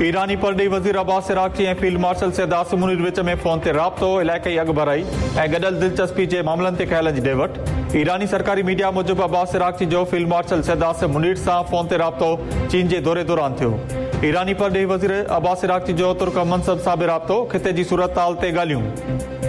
ईरानी परॾेही वज़ीर अब्बास इराक़ची ऐं फील्ड मार्शल सैयद आसिम मुनीर विच में फ़ोन ते राब्तो, इलाइक़ई अॻुभराई ऐं गॾियल दिलचस्पी जे मामलनि ते ख़्यालनि जी ॾे वठि। ईरानी सरकारी मीडिया मूजिबि अब्बास इराक़ची जो फील्ड मार्शल सैयद आसिम मुनीर सां फ़ोन ते राब्तो चीन जे दौरे दौरान थियो। ईरानी परॾेही वज़ीर अब्बास इराक़ची जो तुर्क मनसब सां बि राब्तो, ख़िते जी सूरत हाल ते ॻाल्हियूं।